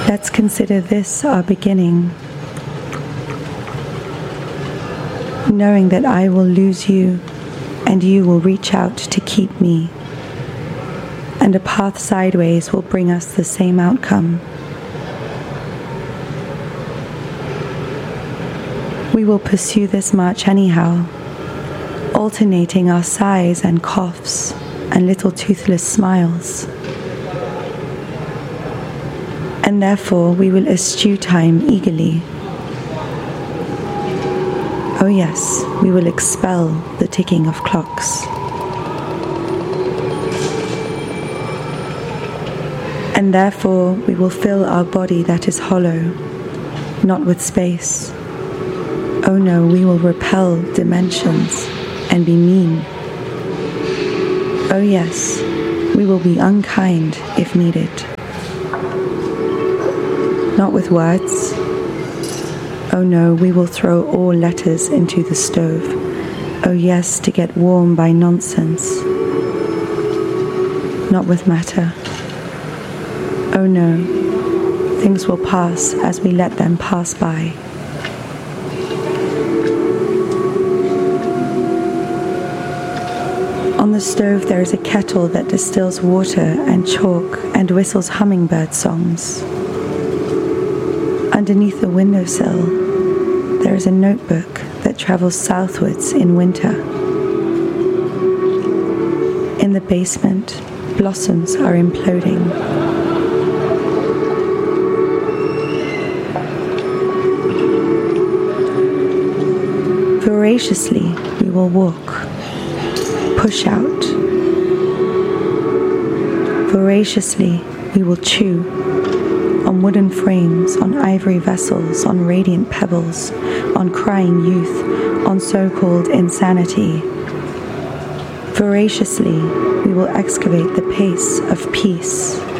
Let's consider this our beginning, knowing that I will lose you and you will reach out to keep me, and a path sideways will bring us the same outcome. We will pursue this march anyhow, alternating our sighs and coughs and little toothless smiles. And therefore we will eschew time eagerly. Oh yes, we will expel the ticking of clocks. And therefore we will fill our body that is hollow, not with space. Oh no, we will repel dimensions and be mean. Oh yes, we will be unkind if needed. Not with words. Oh no, we will throw all letters into the stove. Oh yes, to get warm by nonsense. Not with matter. Oh no, things will pass as we let them pass by. On the stove there is a kettle that distills water and chalk and whistles hummingbird songs. Underneath the windowsill, there is a notebook that travels southwards in winter. In the basement, blossoms are imploding. Voraciously, we will walk, push out. Voraciously, we will chew. On wooden frames, on ivory vessels, on radiant pebbles, on crying youth, on so-called insanity. Voraciously, we will excavate the pace of peace.